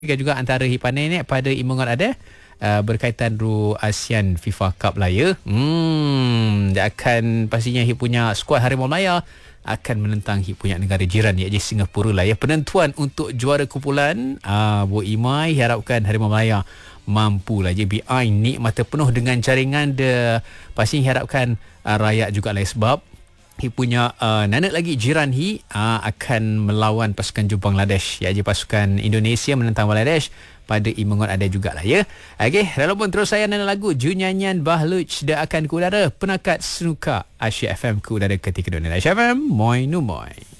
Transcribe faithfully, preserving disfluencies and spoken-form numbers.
juga antara Hipanai ni pada imungan ada uh, berkaitan ru ASEAN FIFA Cup lah ya. Hmm, dia akan pastinya Hip punya skuad Harimau Malaya akan menentang Hip punya negara jiran iaitu Singapura lah ya. Penentuan untuk juara kumpulan uh, Bu Imai harapkan Harimau Malaya mampu lah J B I nikmata penuh dengan jaringan dia. Pastinya harapkan uh, rakyat juga lah sebab Hi punya uh, nanak lagi jiran Hi uh, akan melawan pasukan Jepang Bangladesh. Ya, jadi pasukan Indonesia menentang Bangladesh pada imungan ada jugalah ya. Okey, walaupun terus saya nana lagu Junyanyan Bahluj dia akan ke udara penakat senuka Asia F M ke udara ketika dunia Asia F M. Moi nu moi.